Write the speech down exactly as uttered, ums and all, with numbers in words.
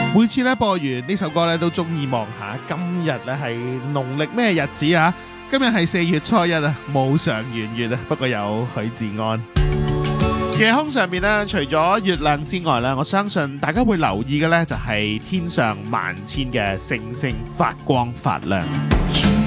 每次咧播完呢首歌咧，都中意望下今日咧係農曆咩日子啊？今日係四月初一啊，冇上圓月啊，不過有許志安。夜空上面咧，除咗月亮之外咧，我相信大家會留意嘅咧就係天上萬千嘅星星發光發亮。